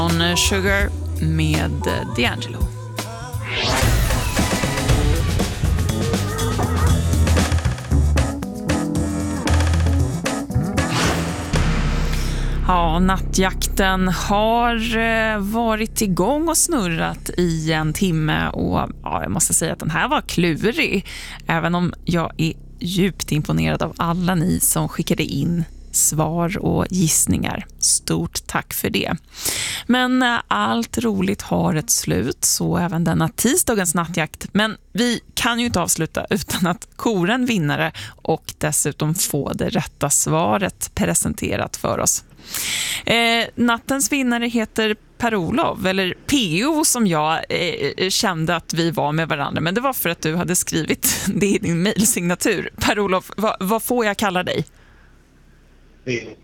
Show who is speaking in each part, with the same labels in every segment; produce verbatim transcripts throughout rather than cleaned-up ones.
Speaker 1: On Sugar med D'Angelo. Ja, nattjakten har varit igång och snurrat i en timme och ja, jag måste säga att den här var klurig. Även om jag är djupt imponerad av alla ni som skickade in svar och gissningar. Stort tack för det. Men allt roligt har ett slut, så även denna tisdagens nattjakt. Men vi kan ju inte avsluta utan att kora en vinnare och dessutom få det rätta svaret presenterat för oss. Eh, nattens vinnare heter Per-Olof, eller P O som jag eh, kände att vi var med varandra. Men det var för att du hade skrivit det i din mejlsignatur. Per-Olof, va, vad får jag kalla dig?
Speaker 2: P O.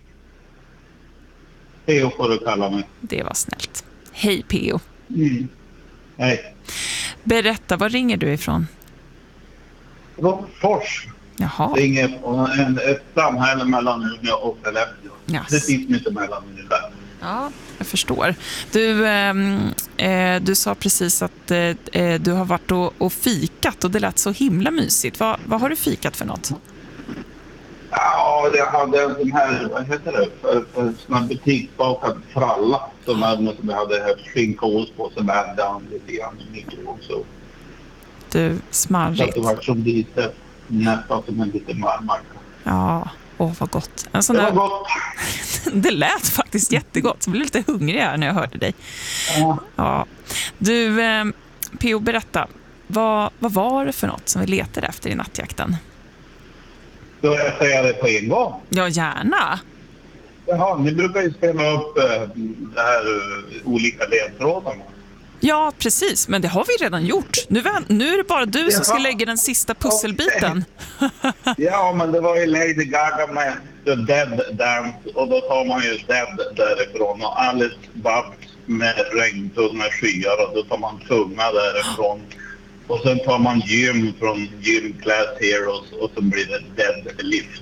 Speaker 2: P O får du kalla mig.
Speaker 1: Det var snällt. Hej P O.
Speaker 2: Mm. Hej.
Speaker 1: Berätta, var ringer du ifrån?
Speaker 2: Rockfors.
Speaker 1: Jaha.
Speaker 2: Ringer från en, ett samhälle mellan Umeå och Skellefteå.
Speaker 1: Yes.
Speaker 2: Det finns inte mellan ungefär.
Speaker 1: Ja, jag förstår. Du, eh, du sa precis att eh, du har varit och, och fikat och det lät så himla mysigt. Va, vad har du fikat för något?
Speaker 2: Ja, jag hade en sån här, vad heter det, för, för sån här butiksbakad fralla som, jag, som jag hade haft skinka och ost på, som värde han lite grann i mikron också.
Speaker 1: Du,
Speaker 2: Så
Speaker 1: smarrigt.
Speaker 2: att det var som lite, nästan som en liten marmacka.
Speaker 1: Ja, åh vad gott. En sån
Speaker 2: Det var
Speaker 1: där...
Speaker 2: gott.
Speaker 1: Det lät faktiskt jättegott. Jag blev lite hungrig här när jag hörde dig.
Speaker 2: Ja.
Speaker 1: Ja. Du, eh, P O, berätta. Vad, vad var det för något som vi letade efter i nattjakten?
Speaker 2: Då jag säga det på en gång.
Speaker 1: Ja, gärna.
Speaker 2: Jaha, ni brukar ju spela upp äh, det här äh, olika ledtrådarna.
Speaker 1: Ja, precis. Men det har vi redan gjort. Nu, nu är det bara du som ska lägga den sista pusselbiten.
Speaker 2: Okay. Ja, men det var ju Lady Gaga med The Dead Dance. Och då tar man ju Dead därifrån. Och Alice Babs med regntunga skyar. Och då tar man tunga därifrån. Och sen tar man Gym från Gym Class Heroes. Och så blir det Dead Lift.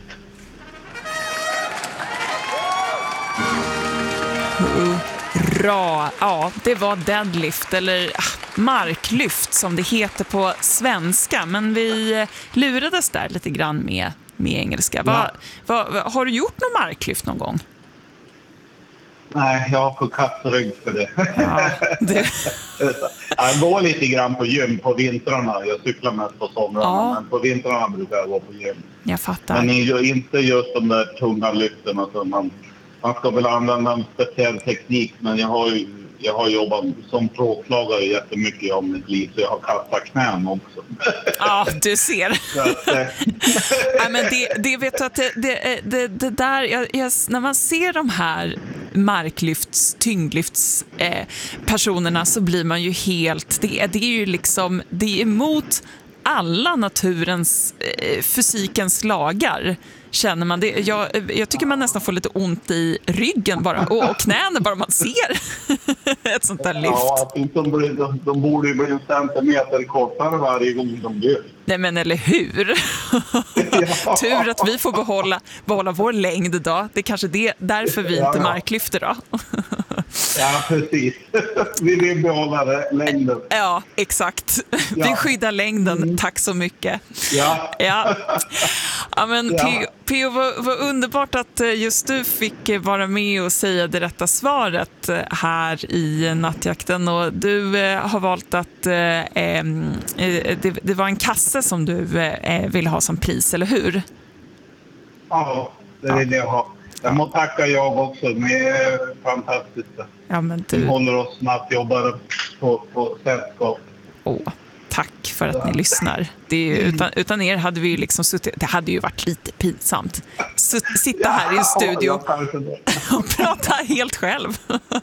Speaker 1: Bra. Ja, det var deadlift eller ah, marklyft som det heter på svenska. Men vi lurades där lite grann med, med engelska. Va, va, va, har du gjort någon marklyft någon gång?
Speaker 2: Nej, jag har för kattrygg för det.
Speaker 1: Ja, det...
Speaker 2: Jag går lite grann på gym på vintrarna. Jag cyklar mest på somrarna, ja. Men på vintrarna brukar jag gå på gym.
Speaker 1: Jag fattar.
Speaker 2: Men inte just de där tunga lyften. Alltså man, man ska väl använda en speciell teknik, men jag har ju jag har jobbat som plåtslagare jättemycket om mitt liv, så jag har kastat knän också.
Speaker 1: Ja, du ser.
Speaker 2: att, äh...
Speaker 1: ja, men det, det vet du att det, det, det, det där, jag, jag, när man ser de här marklyfts, tyngdlyfts eh, personerna så blir man ju helt, det, det är ju liksom, det är emot alla naturens, eh, fysikens lagar. Känner man det? Jag, jag tycker man nästan får lite ont i ryggen bara, och, och knäna bara man ser ett sånt där lyft.
Speaker 2: Ja, de, de, de borde ju bli en centimeter kortare varje gång de gör.
Speaker 1: Nej, men eller hur? Ja. Tur att vi får behålla, behålla vår längd då. Det är kanske det, därför vi inte ja, ja. marklyfter då.
Speaker 2: Ja, precis. Vi vill behålla längden.
Speaker 1: Ja, exakt. Ja. Vi skyddar längden. Mm. Tack så mycket.
Speaker 2: Ja.
Speaker 1: Ja, ja men ja. P O, vad, vad underbart att just du fick vara med och säga det rätta svaret här i nattjakten. Och du eh, har valt att eh, eh, det, det var en kasse som du eh, vill ha som pris, eller hur?
Speaker 2: Ja, det vill jag ha. Jag må tacka jag också, med fantastiskt.
Speaker 1: Ja, men du...
Speaker 2: Vi håller oss snabbt, jobbar på, på sällskap.
Speaker 1: Åh, tack för att ni lyssnar. Det är ju, utan, utan er hade vi ju liksom suttit, det hade ju varit lite pinsamt. S- sitta här i en studio och prata helt själv.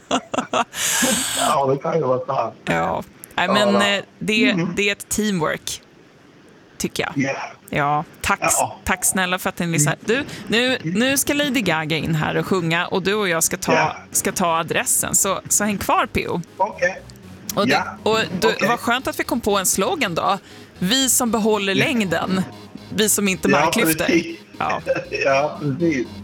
Speaker 2: Ja, det kan ju vara sant.
Speaker 1: Ja, nej, men det, det är ett teamwork, tycker jag.
Speaker 2: Yeah.
Speaker 1: Ja, tack,
Speaker 2: ja.
Speaker 1: tack snälla för att ni lyssnar. Du, nu, nu ska Lady Gaga in här och sjunga och du och jag ska ta, yeah. ska ta adressen. Så, så häng kvar, P O.
Speaker 2: Okej. Okay.
Speaker 1: Och, det,
Speaker 2: yeah.
Speaker 1: och du,
Speaker 2: okay.
Speaker 1: vad skönt att vi kom på en slogan då. Vi som behåller yeah. längden. Vi som inte
Speaker 2: ja,
Speaker 1: marklyfter.
Speaker 2: Precis.
Speaker 1: Ja,
Speaker 2: ja, precis.